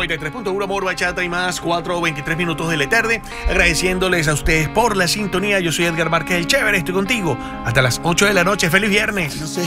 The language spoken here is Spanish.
93.1 Amor, Bachata y más, 4:23 minutos de la tarde. Agradeciéndoles a ustedes por la sintonía. Yo soy Edgar Márquez el Chévere, estoy contigo hasta las 8 de la noche. ¡Feliz viernes!